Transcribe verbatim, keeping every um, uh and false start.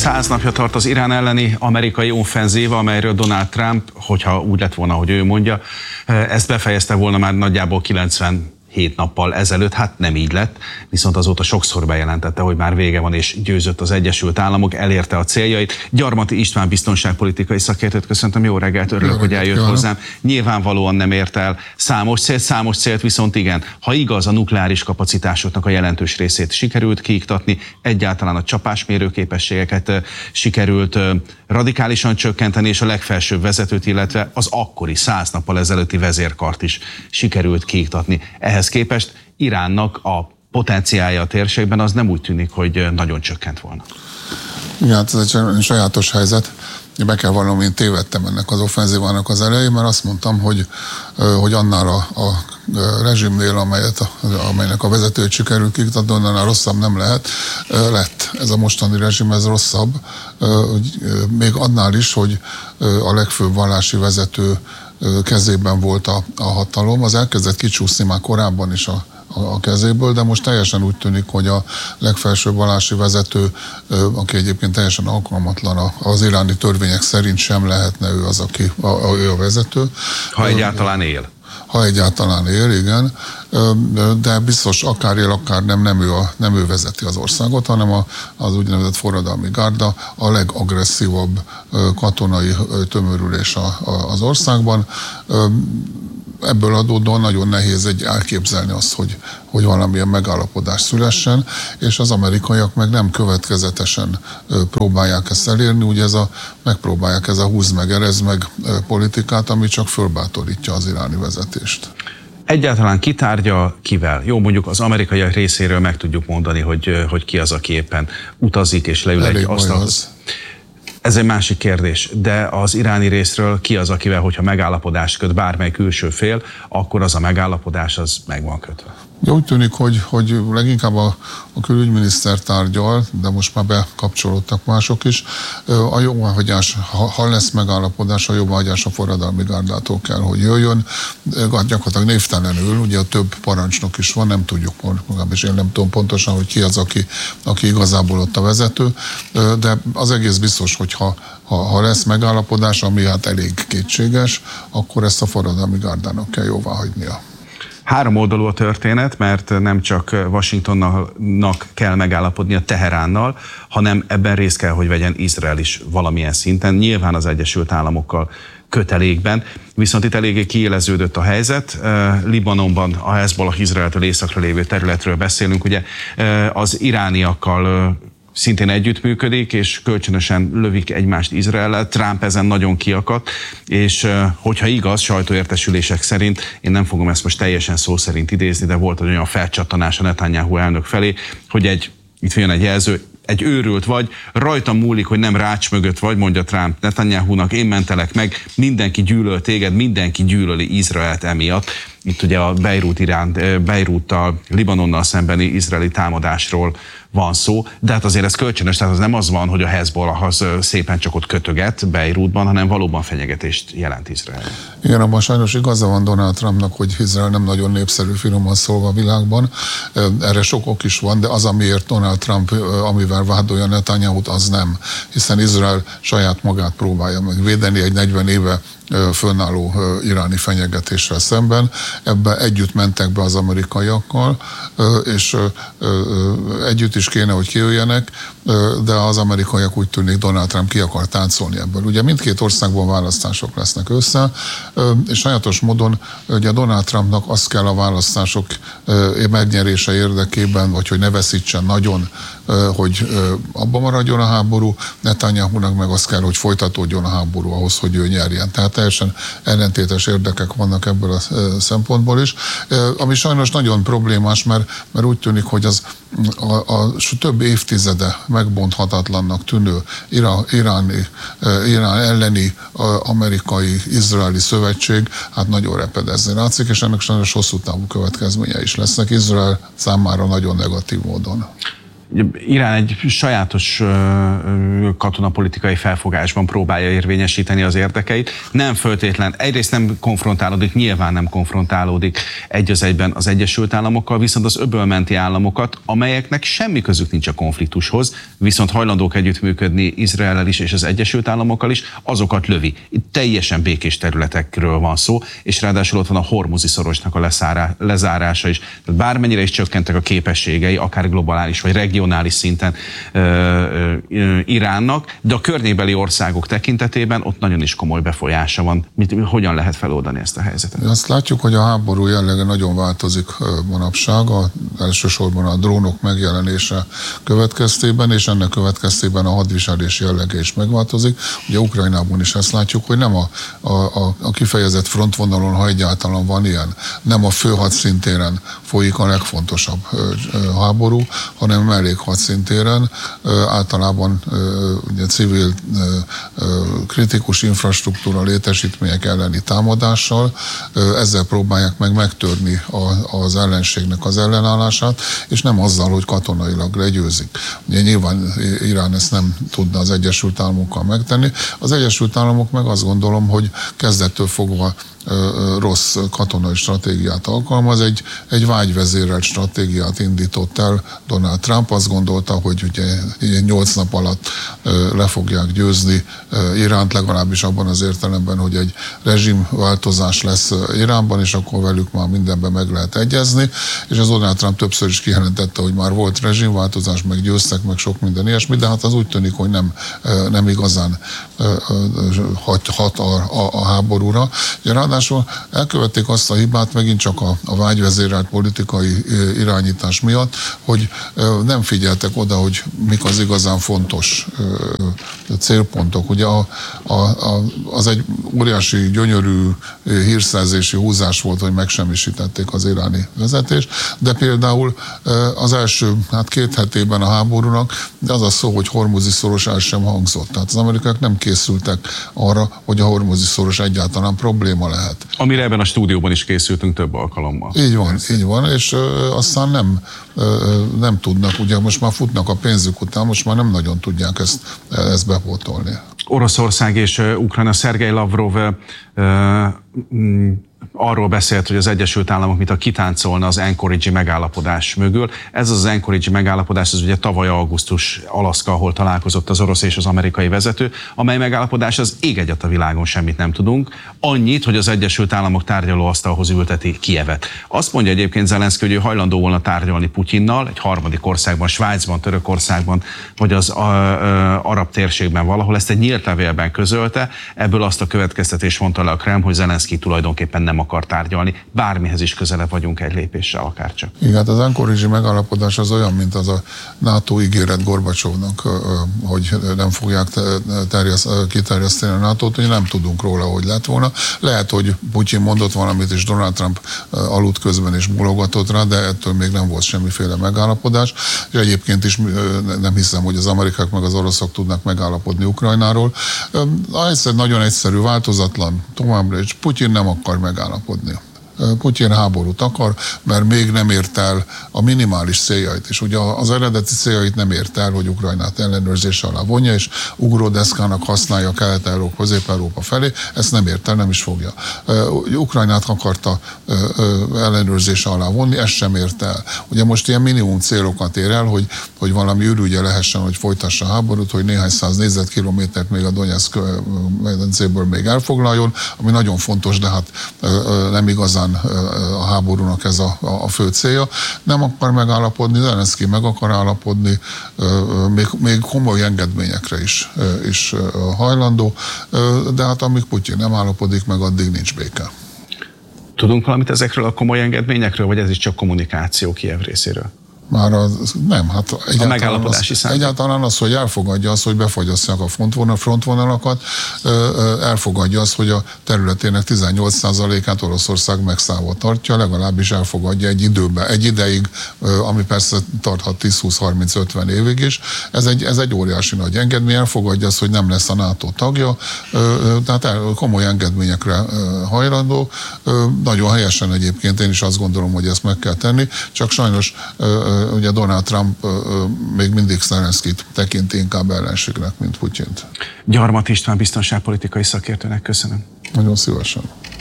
Száz napja tart az Irán elleni amerikai offenzíva, amelyről Donald Trump, hogyha úgy lett volna, hogy ő mondja, ezt befejezte volna már nagyjából kilencvenhét nappal ezelőtt, hát nem így lett, viszont azóta sokszor bejelentette, hogy már vége van és győzött az Egyesült Államok, elérte a céljait. Gyarmati István biztonságpolitikai szakértőt köszöntöm, jó reggelt, örülök, hogy eljött jó, hozzám. Nyilvánvalóan nem ért el számos célt, számos célt viszont igen. Ha igaz, a nukleáris kapacitásoknak a jelentős részét sikerült kiiktatni, egyáltalán a csapásmérő képességeket sikerült radikálisan csökkenteni, és a legfelsőbb vezetőt, illetve az akkori száz nappal ezelőtti vezérkart is sikerült kiiktatni. Ehhez képest Iránnak a potenciálja a térségben az nem úgy tűnik, hogy nagyon csökkent volna. Igen, hát ez egy sajátos helyzet. Be kell vallanom, én tévedtem ennek az offenzívának az elején, mert azt mondtam, hogy, hogy annál a, a rezsimnél, amelyet, amelynek a vezetőt sikerül kiiktatni, annál rosszabb nem lehet. Lett ez a mostani rezsim, ez rosszabb. Még annál is, hogy a legfőbb vallási vezető kezében volt a, a hatalom. Az elkezdett kicsúszni már korábban is a a kezéből, de most teljesen úgy tűnik, hogy a legfelsőbb vallási vezető, aki egyébként teljesen alkalmatlan az iráni törvények szerint sem lehetne ő az, aki a, a, ő a vezető. Ha egyáltalán él. Ha egyáltalán él, igen, de biztos akár él, akár nem, nem ő, a, nem ő vezeti az országot, hanem a, az úgynevezett forradalmi gárda, a legagresszívabb katonai tömörülés a, a, az országban. Ebből adódóan nagyon nehéz egy elképzelni azt, hogy, hogy valamilyen megállapodás szülessen, és az amerikaiak meg nem következetesen próbálják ezt elérni, ugye ez a, megpróbálják ez a húz meg, erez meg politikát, ami csak fölbátorítja az iráni vezetést. Egyáltalán kitárgya, kivel? Jó, mondjuk az amerikaiak részéről meg tudjuk mondani, hogy, hogy ki az, aki éppen utazik és leül egy asztalhoz. Ez egy másik kérdés, de az iráni részről ki az, akivel, hogyha megállapodást köt bármely külső fél, akkor az a megállapodás az meg van kötve. Ja, úgy tűnik, hogy, hogy leginkább a, a külügyminiszter tárgyal, de most már bekapcsolódtak mások is. A jóváhagyás, ha, ha lesz megállapodás, a jóváhagyás a forradalmi gárdától kell, hogy jöjjön. Gyakorlatilag névtelenül, ugye a több parancsnok is van, nem tudjuk, és én nem tudom pontosan, hogy ki az, aki, aki igazából ott a vezető, de az egész biztos, hogy ha, ha, ha lesz megállapodás, ami hát elég kétséges, akkor ezt a forradalmi gárdának kell jóváhagynia. Három oldalú a történet, mert nem csak Washingtonnak kell megállapodni a Teheránnal, hanem ebben részt kell, hogy vegyen Izrael is valamilyen szinten, nyilván az Egyesült Államokkal kötelékben. Viszont itt eléggé kiéleződött a helyzet. Libanonban a Hezbollah Izraeltől északra lévő területről beszélünk, ugye az irániakkal szintén együttműködik, és kölcsönösen lövik egymást Izraellel. Trump ezen nagyon kiakadt, és hogyha igaz, sajtóértesülések szerint, én nem fogom ezt most teljesen szó szerint idézni, de volt egy olyan felcsattanás a Netanyahu elnök felé, hogy egy, itt jön egy jelző, egy őrült vagy, rajtam múlik, hogy nem rács mögött vagy, mondja Trump Netanyahunak, én mentelek meg, mindenki gyűlöl téged, mindenki gyűlöli Izraelt emiatt. Itt ugye a Beirut iránt, Beiruttal, Libanonnal szembeni izraeli támadásról van szó, de hát azért ez kölcsönös, tehát az nem az van, hogy a Hezbollah az szépen csak ott kötöget Beirutban, hanem valóban fenyegetést jelent Izrael. Igen, abban sajnos igaza van Donald Trumpnak, hogy Izrael nem nagyon népszerű, finoman szólva a világban. Erre sok ok is van, de az, amiért Donald Trump, amivel vádolja Netanyahut, az nem. Hiszen Izrael saját magát próbálja megvédeni egy negyven éve fönnálló iráni fenyegetéssel szemben. Ebbe együtt mentek be az amerikaiakkal, és együtt is kéne, hogy kijöjjenek, de az amerikaiak úgy tűnik, Donald Trump ki akar táncolni ebből. Ugye mindkét országban választások lesznek össze, és sajátos módon ugye Donald Trumpnak az kell a választások megnyerése érdekében, vagy hogy ne veszítsen nagyon, hogy abba maradjon a háború, Netanyahunak meg az kell, hogy folytatódjon a háború ahhoz, hogy ő nyerjen. Tehát teljesen ellentétes érdekek vannak ebből a szempontból is, ami sajnos nagyon problémás, mert, mert úgy tűnik, hogy az a, a több évtizede megbonthatatlannak tűnő irá, iráni, irán elleni amerikai-izraeli szövetség hát nagyon repedezni látszik, és ennek sajnos hosszú távú következménye is lesznek Izrael számára nagyon negatív módon. Irán egy sajátos katonapolitikai felfogásban próbálja érvényesíteni az érdekeit. Nem föltétlen, egyrészt nem konfrontálódik, nyilván nem konfrontálódik egy az egyben az Egyesült Államokkal, viszont az öbölmenti államokat, amelyeknek semmi közük nincs a konfliktushoz, viszont hajlandók együttműködni Izraellel is és az Egyesült Államokkal is, azokat lövi. Itt teljesen békés területekről van szó, és ráadásul ott van a Hormuzi szorosnak a leszárá, lezárása is. Tehát bármennyire is csökkentek a képességei, akár globális vagy regionális szinten ö, ö, Iránnak, de a környékbeli országok tekintetében ott nagyon is komoly befolyása van. Mit, hogyan lehet feloldani ezt a helyzetet? Azt látjuk, hogy a háború jellege nagyon változik manapság, a, elsősorban a drónok megjelenése következtében, és ennek következtében a hadviselés jellege is megváltozik. Ugye Ukrajnában is ezt látjuk, hogy nem a, a, a kifejezett frontvonalon, ha egyáltalán van ilyen, nem a főhadszintéren folyik a legfontosabb háború, hanem mellékhadszintéren, általában ugye, civil kritikus infrastruktúra létesítmények elleni támadással, ezzel próbálják meg megtörni az ellenségnek az ellenállását, és nem azzal, hogy katonailag legyőzik. Ugye nyilván Irán ezt nem tudna az Egyesült Államokkal megtenni. Az Egyesült Államok meg azt gondolom, hogy kezdettől fogva rossz katonai stratégiát alkalmaz, egy, egy vágyvezérelt stratégiát indított el Donald Trump. Azt gondolta, hogy ugye nyolc nap alatt le fogják győzni Iránt, legalábbis abban az értelemben, hogy egy rezsimváltozás lesz Iránban, és akkor velük már mindenben meg lehet egyezni, és az Donald Trump többször is kijelentette, hogy már volt rezsimváltozás, meg győztek, meg sok minden ilyesmi, de hát az úgy tűnik, hogy nem, nem igazán hat, hat a, a, a háborúra. Ugye ráadásul elkövették azt a hibát megint csak a, a vágyvezérelt politikai irányítás miatt, hogy nem figyeltek oda, hogy mik az igazán fontos célpontok. Ugye a, a, a, az egy óriási, gyönyörű hírszerzési húzás volt, hogy megsemmisítették az iráni vezetést, de például az első hát két hetében a háborúnak az a szó, hogy Hormuzi szoros el sem hangzott. Tehát az amerikaiak nem készültek arra, hogy a Hormuzi szoros egyáltalán probléma lehet. Amire ebben a stúdióban is készültünk több alkalommal. Így van, így van, és ö, aztán nem, ö, nem tudnak, ugye most már futnak a pénzük után, most már nem nagyon tudják ezt, ezt bepótolni. Oroszország és Ukrajna, Szergej Lavrov ö, ö, arról beszélt, hogy az Egyesült Államok mint a kitáncolna az Anchorage-i megállapodás mögül. Ez az Anchorage-i megállapodás, ez ugye tavaly augusztus Alaszka, ahol találkozott az orosz és az amerikai vezető, amely megállapodás az ég egyet a világon, semmit nem tudunk. Annyit, hogy az Egyesült Államok tárgyalóasztalhoz ülteti Kijevet. Azt mondja egyébként Zelenszky, hogy ő hajlandó volna tárgyalni Putyinnal, egy harmadik országban, Svájcban, Törökországban, vagy az a, a, arab térségben valahol. Ezt egy nyílt levélben közölte, ebből azt a következtetést mondta le a Kreml, hogy Zelenszky tulajdonképpen nem akar tárgyalni, bármihez is közelebb vagyunk egy lépéssel akárcsak. Igen, hát az Anchorage-i megállapodás az olyan, mint az a NATO ígéret Gorbacsovnak, hogy nem fogják terjesz, kiterjeszteni a nátót, hogy nem tudunk róla, hogy lett volna. Lehet, hogy Putyin mondott valamit, és Donald Trump aludt közben és bologatott rá, de ettől még nem volt semmiféle megállapodás. És egyébként is nem hiszem, hogy az amerikák meg az oroszok tudnak megállapodni Ukrajnáról. A egyszer nagyon egyszerű, változatlan, továbbra is Putyin nem akar megállapodni. Putyin háborút akar, mert még nem ért el a minimális céljait. És ugye az eredeti céljait nem ért el, hogy Ukrajnát ellenőrzés alá vonja, és ugródeszkának használja Kelet-Európa, Közép-Európa felé, ezt nem ért el, nem is fogja. Ukrajnát akarta ellenőrzés alá vonni, ezt sem ért el. Ugye most ilyen minimum célokat ér el, hogy, hogy valami ürügye lehessen, hogy folytassa a háborút, hogy néhány száz négyzetkilométert még a Donetszk medencéből még elfoglaljon, ami nagyon fontos, de hát nem igazán a háborúnak ez a, a fő célja. Nem akar megállapodni, Zelenszky meg akar állapodni, még, még komoly engedményekre is, is hajlandó, de hát amíg Putyin nem állapodik meg, addig nincs béke. Tudunk valamit ezekről a komoly engedményekről, vagy ez is csak kommunikáció Kijev részéről? Már az, nem, hát egyáltalán, a megállapodási az, egyáltalán az, hogy elfogadja azt, hogy befagyasszák a frontvonal, frontvonalakat, elfogadja azt, hogy a területének tizennyolc százalékát Oroszország megszállva tartja, legalábbis elfogadja egy időben, egy ideig, ami persze tarthat tíz, húsz, harminc, ötven évig is. Ez egy, ez egy óriási nagy engedmény, elfogadja azt, hogy nem lesz a NATO tagja, tehát komoly engedményekre hajlandó. Nagyon helyesen egyébként, én is azt gondolom, hogy ezt meg kell tenni, csak sajnos ugye Donald Trump még mindig Zelenszkit tekinti inkább ellenségnek, mint Putyint. Gyarmat István biztonságpolitikai szakértőnek köszönöm. Nagyon szívesen.